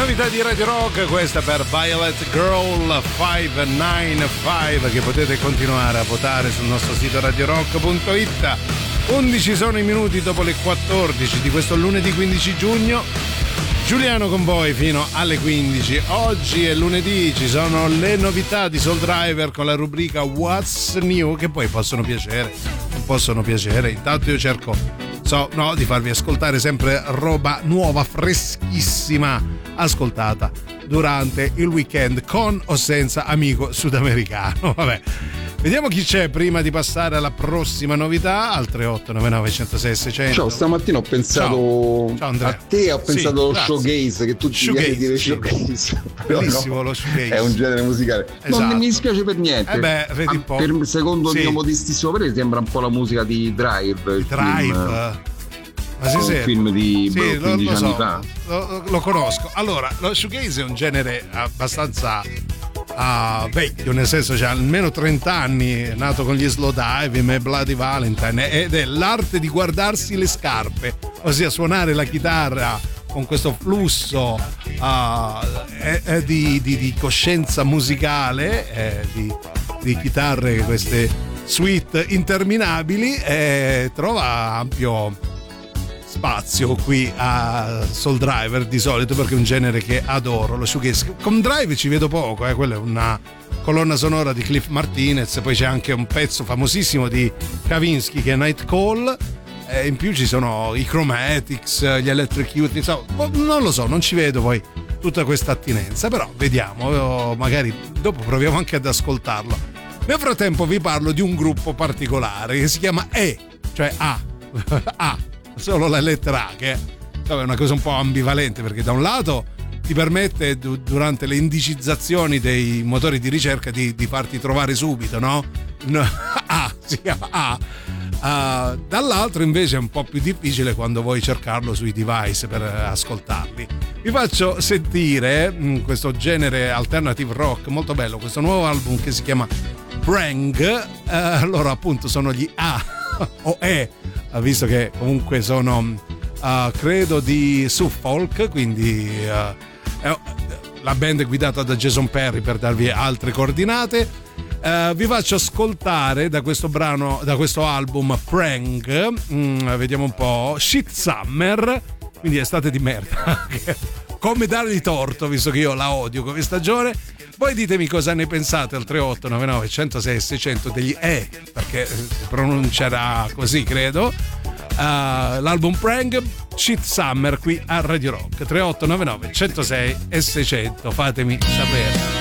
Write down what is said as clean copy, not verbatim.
Novità di Radio Rock, questa per Violet Girl 595, che potete continuare a votare sul nostro sito radiorock.it. 11 sono i minuti dopo le 14 di questo lunedì 15 giugno. Giuliano con voi fino alle 15. Oggi è lunedì, ci sono le novità di Soul Driver con la rubrica What's New, che poi possono piacere, non possono piacere. Intanto io cerco di farvi ascoltare sempre roba nuova, freschissima, ascoltata durante il weekend con o senza amico sudamericano. Vabbè, vediamo chi c'è prima di passare alla prossima novità al 3899 106 600. Ciao, stamattina ho pensato Ciao, a te, ho pensato allo grazie. shoegaze, che tu ti vieni a dire shoegaze. Bellissimo lo shoegaze. È un genere musicale. Esatto. Non mi dispiace per niente. Vedi un po'. Secondo il mio modestissimo parere sembra un po' la musica di Drive. Ma un film di 15 anni fa. Lo conosco. Allora, lo shoegaze è un genere abbastanza vecchio, nel senso c'ha almeno 30 anni, è nato con gli Slowdive e Bloody Valentine, ed è l'arte di guardarsi le scarpe, ossia suonare la chitarra con questo flusso di coscienza musicale, di chitarre, queste suite interminabili, trova ampio spazio qui a Soul Driver di solito, perché è un genere che adoro, lo shoegaze. Con Drive ci vedo poco, quella è una colonna sonora di Cliff Martinez, poi c'è anche un pezzo famosissimo di Kavinsky che è Night Call, in più ci sono i Chromatics, gli Electric Youth, insomma, non lo so, non ci vedo poi tutta questa attinenza, però vediamo, magari dopo proviamo anche ad ascoltarlo. Nel frattempo vi parlo di un gruppo particolare che si chiama cioè A solo la lettera A, che è una cosa un po' ambivalente, perché da un lato ti permette durante le indicizzazioni dei motori di ricerca di farti trovare subito, no? Si chiama A. Dall'altro invece è un po' più difficile quando vuoi cercarlo sui device per ascoltarli. Vi faccio sentire questo genere alternative rock molto bello, questo nuovo album che si chiama Prang. Loro appunto sono gli A o visto che comunque sono credo di Suffolk, quindi la band è guidata da Jason Perry, per darvi altre coordinate. Vi faccio ascoltare da questo brano, da questo album Prang, vediamo un po', Shit Summer, quindi estate di merda. Come dargli torto, visto che io la odio come stagione. Poi ditemi cosa ne pensate al 3899 106 600 degli perché si pronuncerà così, credo. L'album Prang, Shit Summer, qui a Radio Rock. 3899 106 e 600, fatemi sapere.